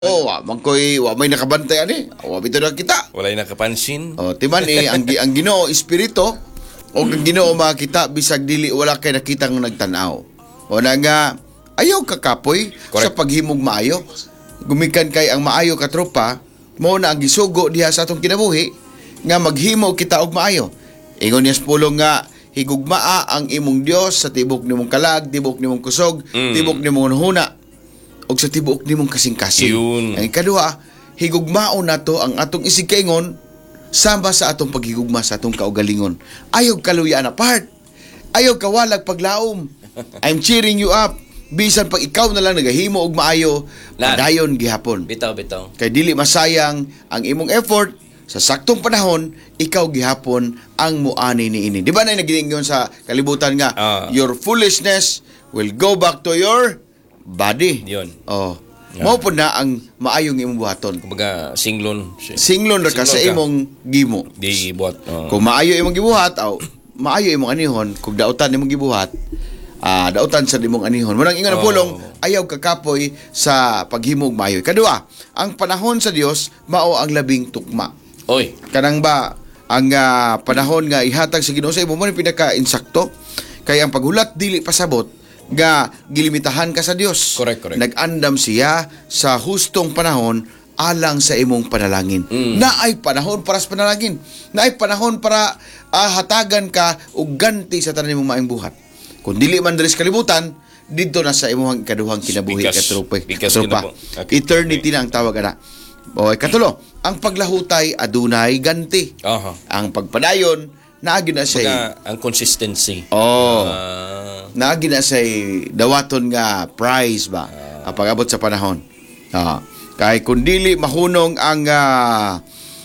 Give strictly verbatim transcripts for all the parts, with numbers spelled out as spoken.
Oh, wa man koy wa may nakabantay ani. Wa bitaw na kita. Walay nakapansin. Oh, timan eh ang gi- ang Ginoo espiritu o ang Ginoo makita bisag dili wala kay nakitang nagtan-aw. O na nga ayaw kakapoy sa Correct. paghimog maayo. Gumikan kay ang maayo ka tropa, mao na ang gisugo diha sa atong kinabuhi nga maghimo kita og maayo. Ingon niya sa pulong nga higugmaa ang imong Dios sa tibok nimong kalag, tibok nimong kusog, Mm. tibok nimong huna og sa tibuok nimong kasing-kasing. Yun. Ang ikaduha, higugmao nato ang atong isig kaingon sama sa atong paghigugma sa atong kaugalingon. Ayaw kaluyaan apart. Ayaw kawalag paglaom. I'm cheering you up. Bisan pag ikaw na lang nagahimo og maayo, Lan. padayon gihapon. Bitaw, bitaw. Kay dili masayang ang imong effort sa saktong panahon, ikaw gihapon ang muani niini. Di ba na nagiingon sa kalibutan nga, Ah. your foolishness will go back to your body. Yun. Oh. Yeah. Mao po na ang maayong imong buhaton. Kumbaga, singlon. Singlon ra ka sa Singlon ka. imong gimo. Di buhat. Oh. Kung maayo imong gibuhat, aw maayo imong anihon, kung dautan imong gibuhat, ah dautan sa imong anihon. Munang ingon ang Oh. pulong, ayaw kakapoy sa paghimog maayo. Kadua, ang panahon sa Dios mao ang labing tukma. Oy. Kanang ba ang ah, panahon nga ihatag sa Ginoo sa imo mo ni pinaka-insakto kay ang paghulat dili pasabot nga gilimitahan ka sa Dios. Correct, correct. Nag-andam siya sa hustong panahon alang sa imong panalangin. Mm. Naay panahon para sa panalangin. Naay panahon para ah, hatagan ka og ganti sa tanan imong maayong buhat. Kung dili man diri sa kalibutan, didto na sa imong ikaduhang kinabuhi Bikas. katrupe. Bikas Katrupa. kinabu- okay. Eternity na ang tawag ana. O katulo, ang paglahutay adunay ganti. Aha. Ang pagpadayon naagi na siya. Kumbaga, ang consistency. Oh. Ah, Naagi na siya dawaton nga prize ba ang pag-abot sa panahon. Ah. Kay kung dili mahunong ang ah,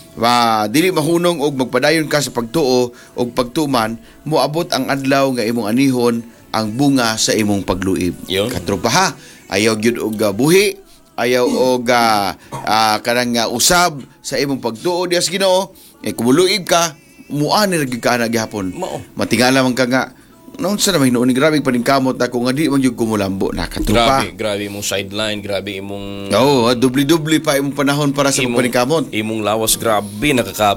wa dili mahunong og magpadayon ka sa pagtuo og pagtuman, moabot ang adlaw nga imong anihon ang bunga sa imong pagluib. Yun. Katropa ha, ayaw gyud og ah, buhi, ayaw og ah, ah, kanang nga usab sa imong pagtuo diha sa Ginoo. Eh kumuluib ka, muani ra gyud ka na gihapon. Mao. Matingala man ka nga noon sa naman hinuon ni grabing paningkamot na kung nga di man yung kumulambo na katrupa. grabe, grabe imong sideline, grabe imong Oo, oh, dubli-dubli pa imong panahon para sa imong, paningkamot. imong lawas, grabe,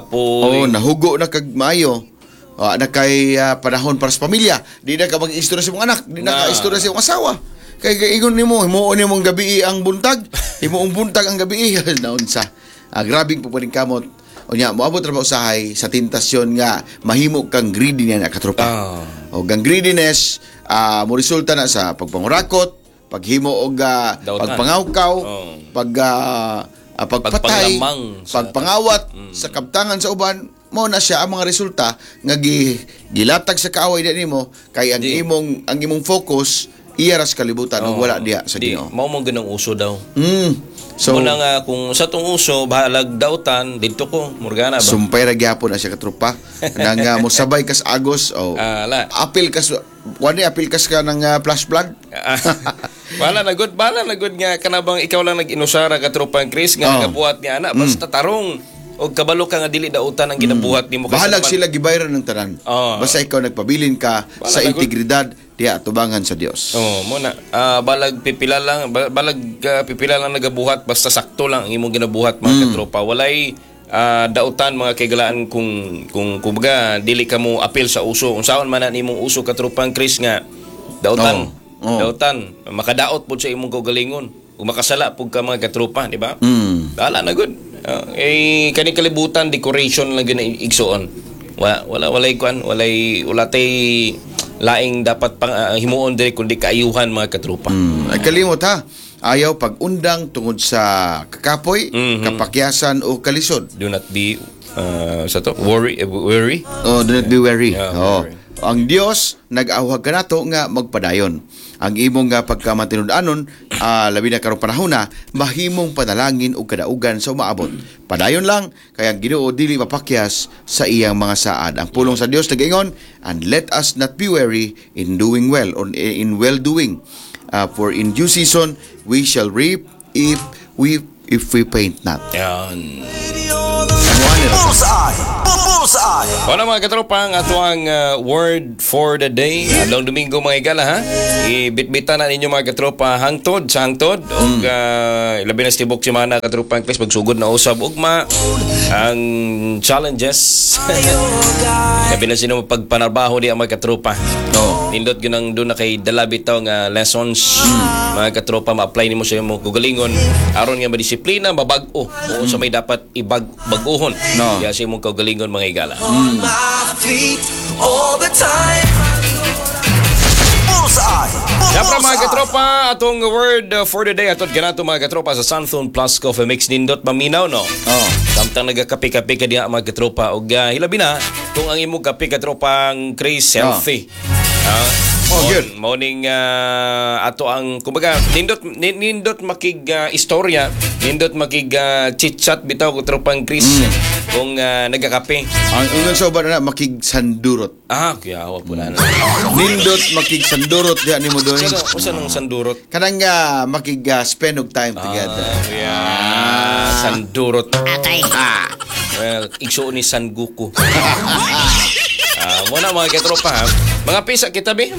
Oo, nakakapoy. nahugo na kag maayo. Ah, na kay ah, panahon para sa pamilya. Di na ka mag-istorya sa imong anak, di na Na. ka istorya sa imong asawa. Kay kaigon nimo, himuon nimong gabi ang buntag, himuong buntag ang gabi naon sa. Ah, grabing paningkamot. Unya, moabot ra ba usahay sa tentasyon nga mahimo kang greedy niya na katrupa. Ah. O ang greediness ah mo resulta na sa pagpangurakot, paghimo og ah, Dautan. pagpangawkaw, Oh. pag ah, ah, pagpatay, Pagpanglamang sa- pagpangawat sa kabtangan sa uban, mo na siya ang mga resulta nga gi, gilatag sa kaaway din nimo kay ang Di. imong ang imong focus iya ra sa kalibutan ug Oh. wala diha sa Di, Ginoo. mao mo ganang uso daw. Mm. So Muna nga, kung sa tong uso, bahalag dautan, dito ko, Morgana ba? sumpay ra gyapon na siya katrupa. Nang uh, mosabay kas Agos o Ah, la. apil kas wani apil kas ka ng ah, flash flood. Bala na good, bala na good nga kanabang ikaw lang nag-inusara ka tropang Chris nga Oh. nagabuhat ni ana basta tarong og kabalo ka nga dili dautan ang ginabuhat nimo kasi Bahalag naman- sila gibayran ng tanan. Oh. Basta ikaw nagpabilin ka Bahala sa na, good. integridad diha tubangan sa Dios. Oh, mo na ah, balag pipila lang ba- balag ah, pipila lang nagabuhat basta sakto lang ang imong ginabuhat mga Mm. katropa. Walay ah, dautan mga kagalaan kung kung kumbaga dili ka mo apil sa uso. Unsaon man ang imong uso katropang Chris nga dautan. Oh. Oh. Dautan makadaot pud sa imong kaugalingon. Kung makasala pud ka mga katropa, di ba? Mm. Wala na good. Ah, eh kani kalibutan decoration lang gina igsuon. Wala wala walay kuan, walay ulatay laing dapat pang ah, himuon diri kundi kaayuhan mga katropa. Mm. Ay kalimot ha. Ayaw pag-undang tungod sa kakapoy, Mhm. kapakyasan o kalisod. Do not be uh, sa to worry eh, worry. Oh, do not be worry. Yeah, oh. worry. Ang Dios nag-awhag kanato nga magpadayon. Ang imong nga pagkamatinud-anon, ah, labi na karong panahon na, mahimong panalangin og kadaugan sa umaabot. Padayon lang, kaya ang Ginoo dili mapakyas sa iyang mga saad. Ang pulong sa Dios nag-ingon, and let us not be weary in doing well or in well-doing. Ah, for in due season we shall reap if we if we faint not. Yan. Anuhan nila? Bullseye! Bullseye! Wala mga katropa, ang ato ang uh, word for the day. Adlong Domingo mga igala ha. Ibitbitan na ninyo mga katropa hangtod sa hangtod. O mm. uh, ilabi na stibok si mana katropa ang Chris magsugod na usab ugma ang challenges. Labi na sino pagpanarbaho di ang mga katropa. No. Nindot yun ang doon na kay dala bitaw nga lessons. Mm. Mga katropa ma-apply nimo sa imong kugalingon aron nga madisiplina mabag-o. O sa may dapat ibag baguhon. No. Kaya sa imong kaugalingon mga igala. Mm. All the time. Bullseye. Siyempre mga katropa, atong word uh, for the day atod ganato mga katropa sa Sunthorn Plus Coffee Mix nindot maminaw no. Oh. Samtang nagakape-kape ka diha mga katropa og uh, hilabi na kung ang imong kape katropa ang Chris healthy. Oh. Uh, oh, good. Morning uh, ato ang kumbaga nindot nindot makig uh, istorya, nindot makig uh, chit-chat bitaw ko tropang Chris mm. kung uh, nagakape. Ang unang soba na makig sandurot. Ah, kaya wa po na. Nindot makig sandurot diha nimo doy. Ano usa nang sandurot? Kanang uh, makig uh, spend og time together. Ah, kaya ah. sandurot. Okay. Ah. Well, igsuon ni San Goku. Ah, muna mga katropa ha. Mga pisa kita be.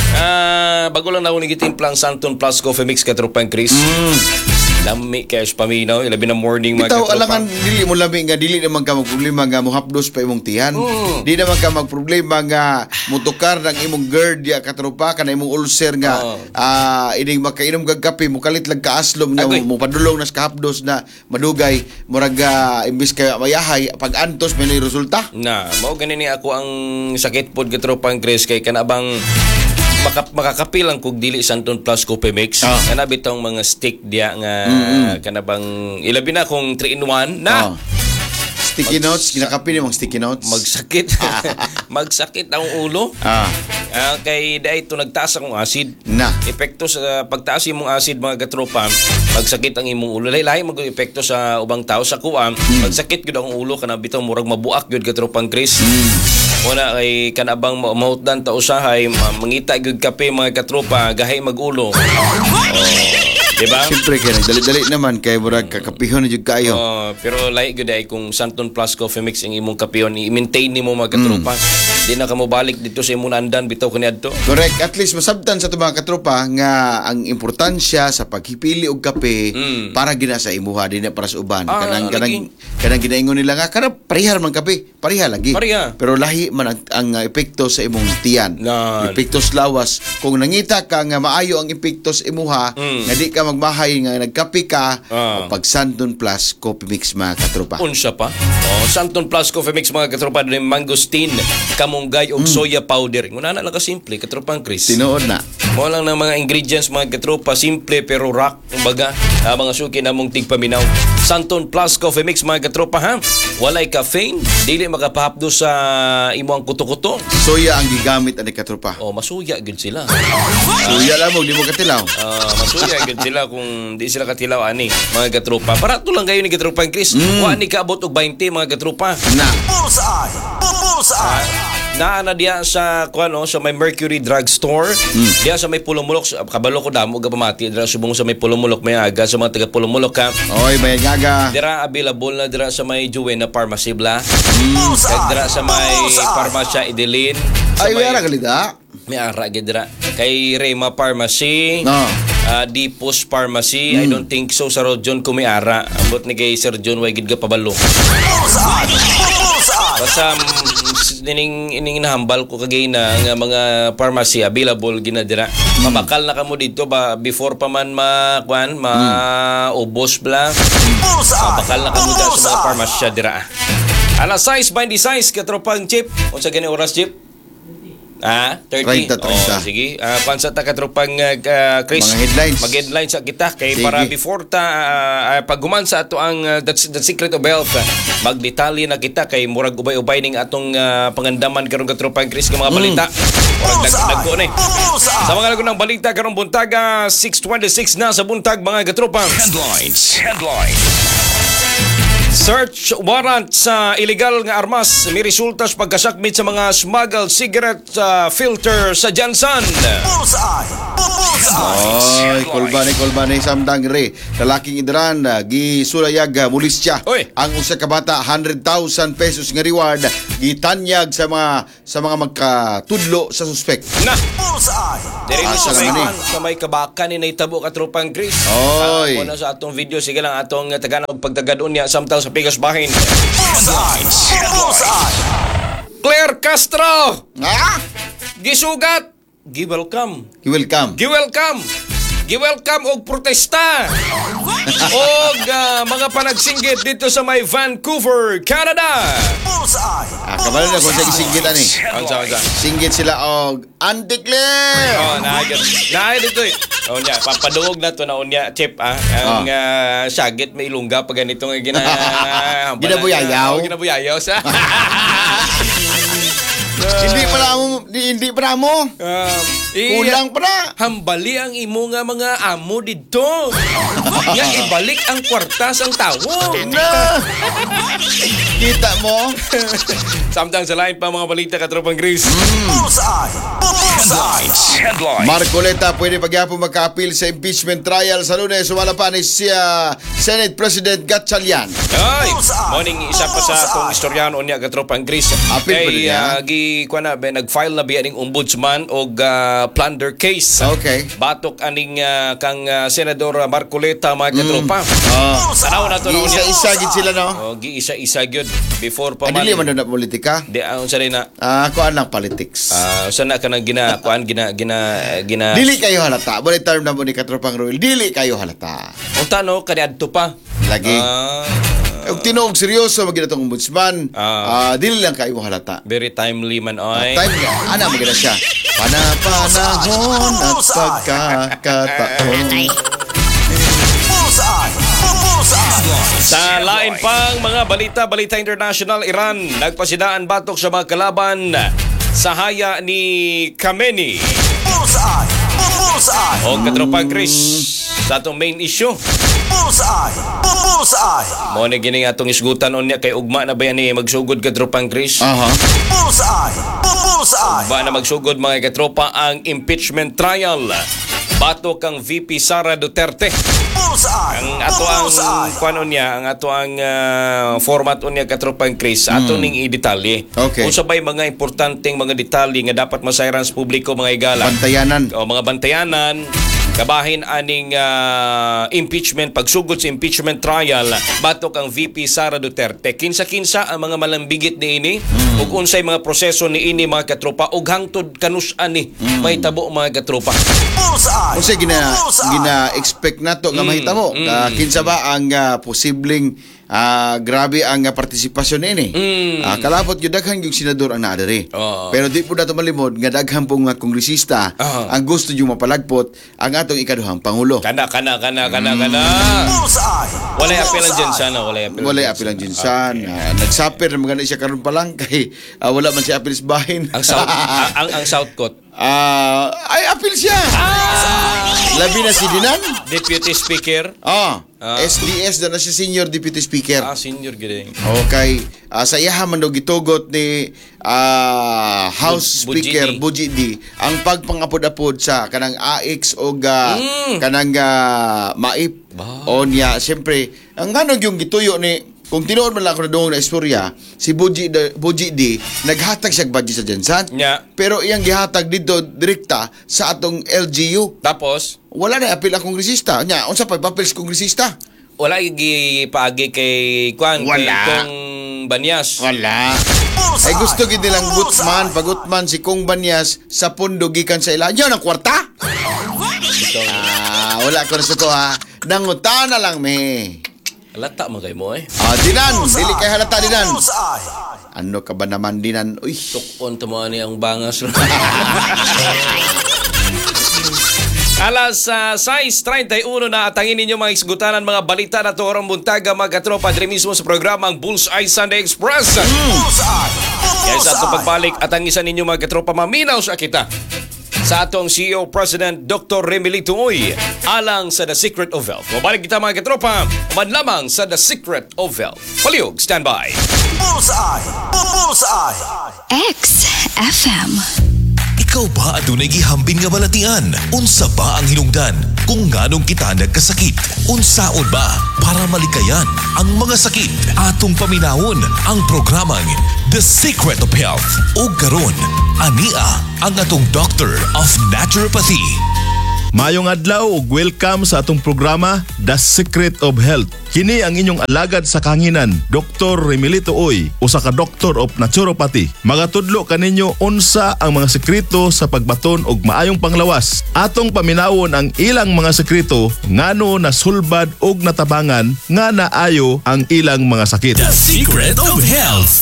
Ah, bago lang na ako nagitimplang Sunthorn Plus Coffee Mix katropang Chris. Mm. Lami kaya paminaw, ilabi na morning mga bitaw, katropa. alangan dili mo lami nga dili naman ka magproblema nga muhapdos pa imong tiyan. Mm. Di naman ka magproblema nga mutukar ng imong GERD ya katropa kana imong ulcer nga oh. uh, ining makainom kag kape mukalit lang kaaslom nga mo padulong nas kahapdos na madugay murag uh, imbis ka mayahay pag antos may resulta. Na, mao ganini ako ang sakit pod katropang Chris kay kanabang Maka, makakapil ang kog dili Sunthorn Plus Coffee Mix. Oh. Kana bitong mga stick diya nga mm-hmm. kanabang ilabi na kung three in one na. Oh. Sticky Mag- notes, kinakapi ni mong sticky notes. Magsakit. Magsakit ang ulo. Ah. Uh, kay dai ito nagtaas akong acid. Na. Epekto sa pagtaas imong acid mga katropa, magsakit ang imong ulo. Lahi-lahi mag epekto sa ubang tao sa kuam. Mm. Magsakit gyud ang ulo kana bitong murag mabuak gyud katropang Chris. Mm. Muna kay kanabang mautdan ta usahay mangita gyud kape mga katropa gahay magulo. Oh. Diba? Siyempre kaya nagdali-dali naman kaya murag kakapihon na jud kayo. Oh, pero lahi gyud ay kung Sunthorn Plus Coffee Mix ang imong kapihon i-maintain nimo mga katropa. Mm. Di na ka mo balik dito sa imong andan bitaw kaniadto. Correct. At least masabtan sa tubang katropa nga ang importansya sa paghipili og kape mm. para gina sa imuha di na para sa uban. Ah, kanang kanang kanang ginaingon nila nga kana parihar man kape, pareha lagi. Pareha. Pero lahi man ang, ang uh, epekto sa imong tiyan. Nah. Epekto sa lawas. Kung nangita ka nga maayo ang epekto sa imuha, mm. nga di ka magmahay nga nagkape ka ah. o pag Sunthorn Plus Coffee Mix mga katropa. Unsa pa? Oh, Sunthorn Plus Coffee Mix mga katropa ni mangosteen, kamunggay ug mm. soya powder. Nguna na lang ka simple katropang Chris. Tinuod na. Mo lang ng mga ingredients mga katropa simple pero rock kumbaga uh, mga suki namong tigpaminaw. Sunthorn Plus Coffee Mix mga katropa ha. Walay caffeine, dili makapahapdo sa imo ang kuto-kuto. Soya ang gigamit ani katropa. Oh, masuya gyud sila. Soya lang mo di mo katilaw. Ah, uh, masuya gyud sila kung di sila katilaw ani mga katropa. Para to lang kayo ni katropang Chris. Mm. Wa ni kaabot og twenty mga katropa. Na. Bullseye. Bullseye. Na na diya sa kuano sa may Mercury Drug Store. Mm. Diya sa may Pulumulok kabalo ko damo ga pamati dira subong sa may Pulumulok may aga sa mga taga Pulumulok ka. Oy, may gaga. Dira available na dira sa may Juwena Pharmacy bla. Mm. Dira sa may Pharmacia Idelin. Ay, may ara galida. May ara gid dira kay Rema Pharmacy. No. Uh, Dipos Pharmacy. Mm. I don't think so sa Rodjon kung may ara. Ambot ni kay Sir John way gid ga pabalo. Basta dining ining nahambal ko kagay na nga mga pharmacy available ginadira. Mm. Mabakal na kamo dito ba before pa man ma kwan ma mm. ubos bla. Mabakal na kamo dito sa mga pharmacy dira. Alas size by the size katropang chip. Unsa gani oras chip? Ah, thirty. thirty, thirty. Oh, sige. Uh, pansa ta katropang uh, Chris. Mga headlines. Mag-headlines sa kita kay sige. Para before ta uh, pag guman sa ato ang uh, that's the secret of health. Uh, magdetalye na kita kay murag ubay-ubay ning atong uh, pangandaman karon katropang Chris nga mga balita. Murag mm. nagko ni. Sa mga lagu ng balita karon buntaga six twenty-six na sa buntag mga katropa. Headlines. Headlines. Search warrant sa illegal nga armas may resulta sa pagkasakmit sa mga smuggled cigarette uh, filter sa Jansan. Bullseye! Bullseye! Oy, kulbani kulbani samdang re. Lalaking idran uh, gisulayag uh, mulisya. Oy. Ang usa ka bata one hundred thousand pesos nga reward gitanyag sa mga sa mga magkatudlo sa suspect. Na, Bullseye! diri Ah, sa sa may laman sa may kabakan ni naitabo ka tropang Chris. Oy. Muna sa atong video sige lang atong uh, taga og pagtagadon niya samtang sa Pigas Bahin. Bullseye! Bullseye! Claire Castro, Ah! gisugat, gi-welcome. Welcome. Gi-welcome. Gi-welcome og protesta. og uh, mga panagsinggit dito sa may Vancouver, Canada. Bullseye! Ah, kabalo na kung sa gisinggit ani. Ang sa sa. Singgit sila og Anti-Claire. Oh, naagad. Naay dito eh. Oh, nya, papadungog na to na unya chip ah. Ang uh, sagit may ilungga pag ganito nga gina Ginabuyayaw. Oh, ginabuyayaw sa. Hindi para mo, hindi para mo. Um, Kulang pa na. Hambali ang imo nga mga amo dito. Nga ibalik ang kwartas ang tawo. Na. Kita mo? Samtang sa lain pa mga balita katropang Greece. Bullseye! Bullseye! Marcoleta pwede pagyapon magka-appeal sa impeachment trial sa Lunes. Sumala pa ni siya Senate President Gatchalian. Ay, morning isa pa sa atong istoryano niya katropang Greece. Apil pa Kay niya? uh, gi kuha na ba nag-file na biya ning ombudsman og uh, plunder case. Okay. Batok aning uh, kang uh, Senador Marcoleta mga katropa. Ah. Tanaw na to na unya. Isa-isa gid sila no. Oh, gi isa-isa gyud before pa Ano man. dili man na politika? Di ang sa na Ah, kuan lang politics. ah uh, na ka nang gina kuan gina gina gina Dili kayo halata. Bali term na mo ni Katropang Royal. Dili kayo halata. unta no kaniadto pa. Lagi. Ah, Ug tinuog seryoso magina tong ombudsman. Ah. Ah, dili lang kayo halata. very timely man oy. Time nga, ana magina siya. Panapanahon at pagkakataon. Bullseye! Bullseye! Sa lain pang mga balita, balita international, Iran nagpasidaan batok sa mga kalaban sa haya ni Khamenei. Bullseye! Bullseye! O katropang Chris, sa atong main issue. Bullseye! Bullseye! Mo na gini atong isgutan unya kay ugma na ba yan ni magsugod katropang Chris? Aha. Bullseye! Bullseye! Ba na magsugod mga katropa ang impeachment trial. Batok ang V P Sara Duterte. Bullseye! Ang ato ang Bullseye! kuano niya, ang ato ang ah, format unya katropang Chris, ato ning i-detalye. Okay. Kung sabay mga importanteng mga detalye nga dapat masayran sa publiko mga igala. Bantayanan. O mga bantayanan, kabahin aning ah, impeachment, pagsugod sa impeachment trial, batok ang V P Sara Duterte. Kinsa-kinsa ang mga malambigit ni ini, Mm. ug unsay mga proseso ni ini mga katropa, ug hangtod kanus-an ni Mm. may tabo mga katropa. Bullseye! Unsa gina Bullseye! gina-expect nato nga mahita mo? Ah, kinsa ba ang ah, posibleng ah, grabe ang ah, partisipasyon ini? Mm. Ah, kalapot gyud daghan yung senador ang naa diri. Oo. Pero di po dato malimod nga daghan pong mga kongresista Oo. ang gusto yung mapalagpot ang atong ikaduhang pangulo. Kana kana kana kana kana. Bullseye! Walay apel ang Bullseye! dyan sana, walay apel. Wala apil ang jinsan. Ah, nagsaper na maganda siya karon pa lang kay ah, wala man siya apil sa bahin. Ang South ang, ang, ang South Coast. Ah, ay apil siya. Labi na si Dinan. Deputy Speaker. Ah, Ah. S D S na na siya senior deputy speaker. Ah, senior gid. Okay, uh, sa iyahan man daw gitugot ni ah, House Bu- Speaker Buji Buji D ang pagpangapod-apod sa kanang A X o ga Mm. kanang ah, maip Ba. o niya siyempre ang ganong yung gituyo ni kung tinuod man lang ako na doon na istorya si Buji D, Buji D naghatag siya budget sa Jansan Nya. pero iyang gihatag dito direkta sa atong L G U Tapos wala na apil ang kongresista nya unsa pa papel sa kongresista wala gipaagi kay Kwan kay Wala. Kong Banyas. wala. Bullseye! Ay gusto gid nilang gutman, pagutman si Kong Banyas sa pundo gikan sa ila. Yan ang kwarta. Ah, wala ko na suko ha. Nanguta na lang me. Halata mo kay mo eh. Ah, dinan, dili kay halata dinan. Bullseye! Ano ka ba naman dinan? Uy. Tukon to mo ani ang bangas. Alas uh, sais treinta y uno na atangin ninyo mga isgutanan mga balita na torong buntaga mga katropa diri mismo sa programang Bullseye Sunday Express. Bullseye! Kaya sa itong Bullseye! pagbalik at ang isa ninyo mga katropa maminaw sa kita sa atong C E O President Doctor Remilito Uy alang sa The Secret of Health. Mabalik kita mga katropa, man lamang sa The Secret of Health. Palihog, standby. Bullseye. Bullseye. X F M. Ikaw ba adunay gihambin nga balatian? Unsa ba ang hinungdan? Kung nganong kita nagkasakit? Unsaon ba para malikayan ang mga sakit? Atong paminawon ang programang The Secret of Health. O karon, ania ang atong Doctor of Naturopathy. Mayong adlaw ug welcome sa atong programa The Secret of Health. Kini ang inyong alagad sa kanginan, Doctor Remilito Uy, usa ka Doctor of Naturopathy. Magatudlo kaninyo unsa ang mga sekreto sa pagbaton og maayong panglawas. Atong paminawon ang ilang mga sekreto ngano nasulbad og natabangan nga naayo ang ilang mga sakit. The Secret of Health.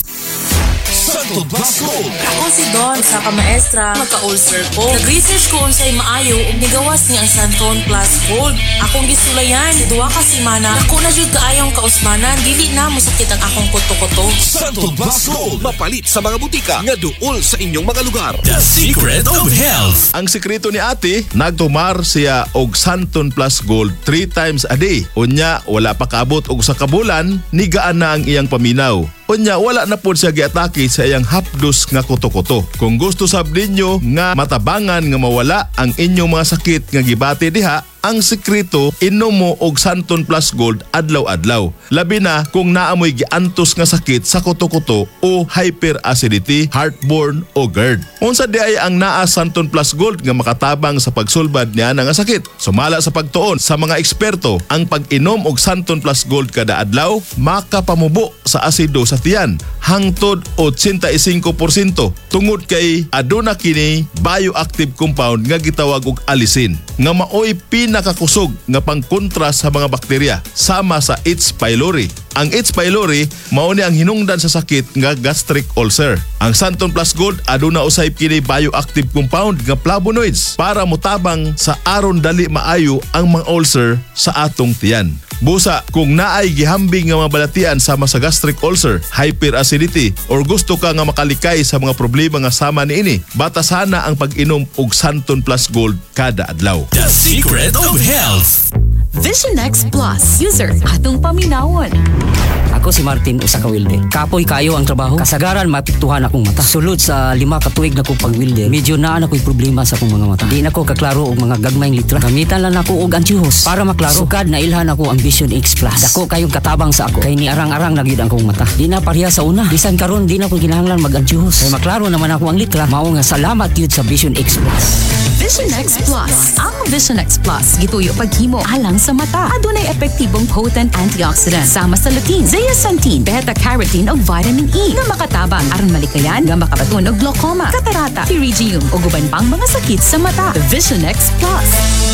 Santo Blasco. Ako si Don sa kamaestra, magka-ulcer ko. Nag-research ko unsay maayo ug nigawas ni ang Santon Plus Gold. Akong gisulayan, duwa ka semana. Ako na jud kaayong kausmanan, dili na musakit ang akong kuto-kuto. Santo Blasco. Mapalit sa mga butika nga duol sa inyong mga lugar. The Secret of Health. Ang sekreto ni ate, nagtumar siya og Santon Plus Gold three times a day. Unya, wala pa kaabot og sa kabulan, nigaan na ang iyang paminaw. Unya, wala na po siya giatake sa iyang hapdos nga kuto-kuto. Kung gusto sab ninyo nga matabangan nga mawala ang inyong mga sakit nga gibati diha, ang sekreto inom mo og Santon Plus Gold adlaw-adlaw. Labi na kung naamoy giantos nga sakit sa kuto-kuto o hyperacidity, heartburn o GERD. Unsa di ay ang naa Santon Plus Gold nga makatabang sa pagsulbad niya nga sakit. Sumala sa pagtuon sa mga eksperto, ang pag-inom og Santon Plus Gold kada adlaw makapamubo sa asido sa tiyan hangtod eighty-five percent tungod kay aduna kini bioactive compound nga gitawag og allicin nga maoy pinakakusog nga pangkontra sa mga bakterya sama sa H. pylori. Ang H. pylori mao ni ang hinungdan sa sakit nga gastric ulcer. Ang Santon Plus Gold aduna usay kini bioactive compound nga flavonoids para motabang sa aron dali maayo ang mga ulcer sa atong tiyan. Busa, kung naay gihambing nga mga balatian sama sa gastric ulcer, hyperacidity, or gusto ka nga makalikay sa mga problema nga sama niini, batasana ang pag-inom og Santon Plus Gold kada adlaw. The Secret of Health. Vision X Plus. User, atong paminawon. Ako si Martin usa ka welder. Kapoy kayo ang trabaho. Kasagaran mapiktuhan akong mata. Sulod sa lima ka tuig na kong pag-welder, medyo naa na ko'y problema sa akong mga mata. Di na ko kaklaro og mga gagmayng litra. Gamitan lang ako og anti-hose para maklaro. Sukad na ilhan ako ang Vision X Plus. Dako kayong katabang sa ako. Kay ni arang-arang na gyud ang kong mata. Di na pareha sa una. Bisan karon di na ko kinahanglan mag-anti-hose. Kay maklaro naman ako ang litra. Mao nga salamat gyud sa Vision X Plus. Vision X Plus. Ang Vision X Plus gituyo paghimo alang sa mata. Adunay epektibong potent antioxidant sama sa lutein, zeaxanthin, beta-carotene ug vitamin E nga makatabang aron malikayan nga makabaton og glaucoma, catarata, pterygium ug uban pang mga sakit sa mata. Vision X Plus.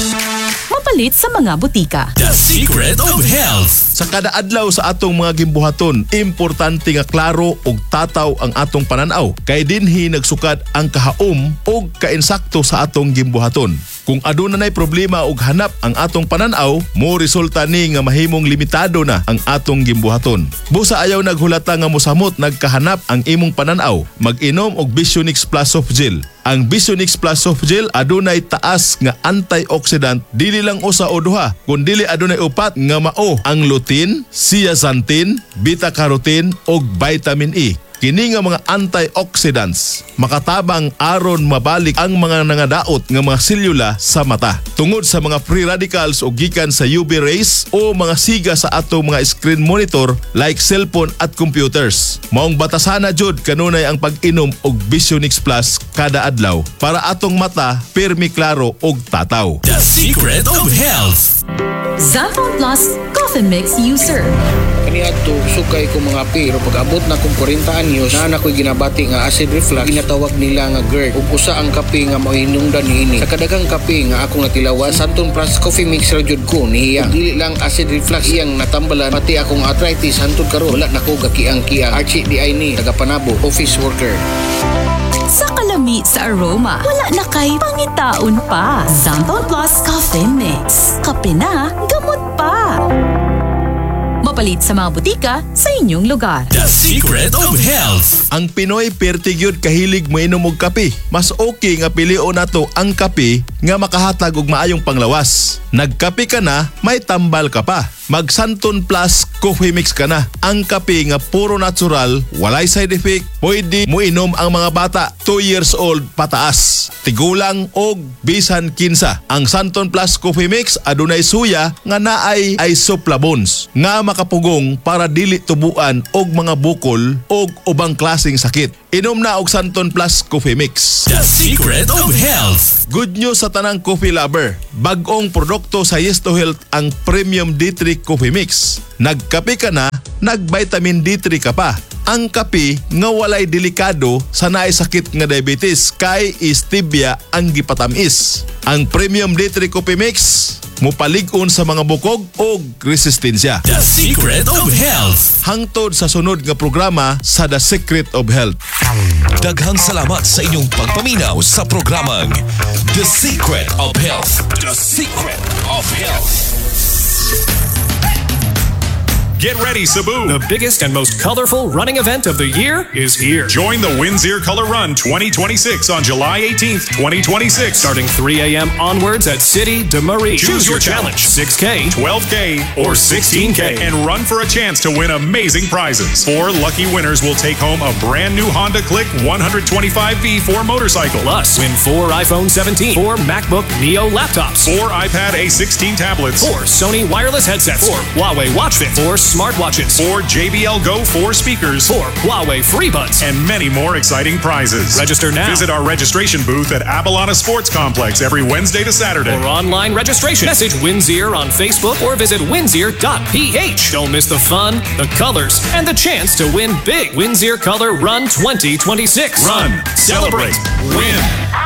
Mapalit sa mga butika. The Secret of Health. Sa kada adlaw sa atong mga gimbuhaton, importante nga klaro ug tataw ang atong pananaw. Kay dinhi nagsukad ang kahaom ug kainsakto sa atong gimbuhaton. Kung aduna nay problema ug hanap ang atong pananaw, mo resulta ni nga mahimong limitado na ang atong gimbuhaton. Busa ayaw naghulata nga mosamot nagkahanap ang imong pananaw, mag-inom og Visionix Plus Soft Gel. Ang Visionix Plus Soft Gel adunay taas nga antioxidant, dili lang usa o duha, kundi adunay upat nga mao ang lutein, zeaxanthin, beta-carotene ug vitamin E. Kini nga mga antioxidants makatabang aron mabalik ang mga nangadaot nga mga selula sa mata tungod sa mga free radicals o gikan sa U V rays o mga siga sa atong mga screen monitor like cellphone at computers. Maong batasana jud kanunay ang pag-inom og Visionix Plus kada adlaw para atong mata pirmi klaro og tataw. The Secret of Health. Xanthone Plus Coffee Mix User. Kaniadto sukay ko mga pero pag-abot na kong forty anyos na ako'y ginabati nga acid reflux, ginatawag nila nga GERD ug usa ang kape nga mahinungdan niini. Sa kadagang kape nga akong natilawan, Santon Plus Coffee Mix ra jud ko niya. Dili lang acid reflux iyang natambalan, pati akong arthritis hantod karon wala nako gakiang-kiang. Archie di ay ni taga-Panabo, office worker. Sa kalami sa aroma, wala na kay pangitaon pa. Xanthone Plus Coffee Mix. Kape na, gamot pa. mapalit sa mga butika sa inyong lugar. The Secret of Health. Ang Pinoy pertigyud kahilig mo inom og kape. Mas okay nga pilion nato ang kape nga makahatag og maayong panglawas. Nagkape ka na, may tambal ka pa. Mag Santon Plus Coffee Mix ka na. Ang kape nga puro natural, walay side effect, pwede mo inom ang mga bata two years old pataas. Tigulang og bisan kinsa. Ang Santon Plus Coffee Mix adunay suya nga naay isoflavones nga makapugong para dili tubuan og mga bukol og ubang klaseng sakit. Inom na og Santon Plus Coffee Mix. The Secret of Health. Good news sa tanang coffee lover. Bag-ong produkto sa Yes to Health ang Premium D three Coffee Mix. Nagkape ka na, nag-vitamin D three ka pa. Ang kape nga walay delikado sa naay sakit nga diabetes kay stevia ang gipatamis. Ang Premium D three Coffee Mix mupalig-on sa mga bukog o resistensya. The Secret of Health. Hangtod sa sunod nga programa sa The Secret of Health. Daghang salamat sa inyong pagpaminaw sa programang The Secret of Health. The Secret of Health. Get ready, Cebu. The biggest and most colorful running event of the year is here. Join the Windsor Color Run twenty twenty-six on July eighteenth, twenty twenty-six. Starting three a.m. onwards at City de Marie. Choose your challenge, six K, twelve K, or sixteen K, and run for a chance to win amazing prizes. Four lucky winners will take home a brand new Honda Click one twenty-five V four motorcycle. Plus, win four iPhone seventeen, four MacBook Neo laptops, four iPad A sixteen tablets, four Sony wireless headsets, four Huawei Watch Fit, four smartwatches, four J B L Go four speakers, four Huawei FreeBuds, and many more exciting prizes. Register now. Visit our registration booth at Abalana Sports Complex every Wednesday to Saturday. For online registration, message Windsor on Facebook or visit windsor dot p h. Don't miss the fun, the colors, and the chance to win big. Windsor Color Run twenty twenty-six. Run, celebrate, win.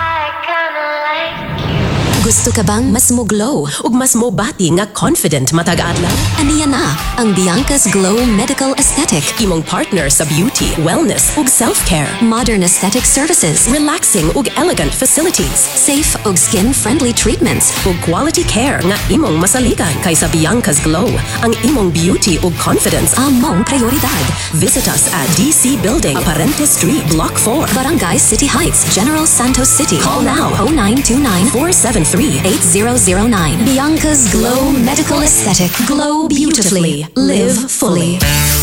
Gusto ka bang mas mo glow ug mas mo bati nga confident matag adlaw? Aniya na ang Bianca's Glow Medical Aesthetic, imong partner sa beauty, wellness ug self-care. Modern aesthetic services, relaxing ug elegant facilities, safe ug skin-friendly treatments ug quality care nga imong masaligan. Kaysa Bianca's Glow, ang imong beauty ug confidence among prioridad. Visit us at D C Building, Aparente Street, Block four, Barangay City Heights, General Santos City. Call now oh nine two nine, four seven three, eight zero zero nine. Bianca's Glow Medical Aesthetic. Glow beautifully. Live fully.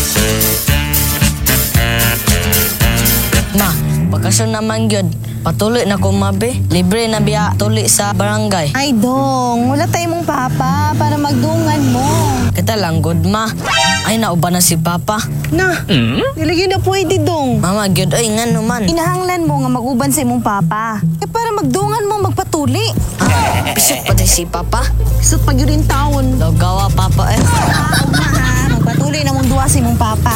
Ma, bakasyon naman yun. Patuloy na kumabe. Libre na biya tuli sa barangay. Ay dong, wala tayong papa para magdungan mo. Kita lang good ma. Ay nauba na si papa. Na, mm? Nilagyan na pwede dong. Mama, good ay nga naman. Inahanglan mo nga mag-uban sa imong papa. Eh para magdungan mo magpatuli. Ah, pisot pati si papa. Pisot pag yun taon. Dogawa papa eh. Ah, magpatuli na mong duwa sa imong papa.